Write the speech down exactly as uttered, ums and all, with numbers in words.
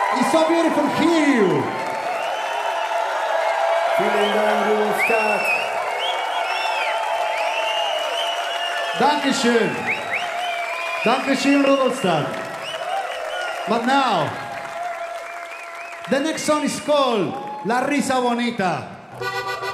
It's so beautiful here. Vielen Dank, Rudolstadt. Dankeschön. Dankeschön, Rudolstadt. But now, the next song is called La Risa Bonita.